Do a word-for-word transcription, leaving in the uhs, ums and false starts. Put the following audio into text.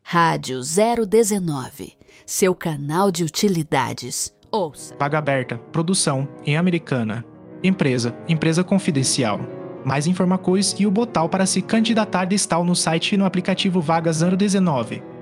Rádio zero dezenove, seu canal de utilidades. Ouça. Vaga aberta, produção, em Americana. Empresa, empresa confidencial. Mais informações e o botão para se candidatar está no site e no aplicativo Vaga zero dezenove.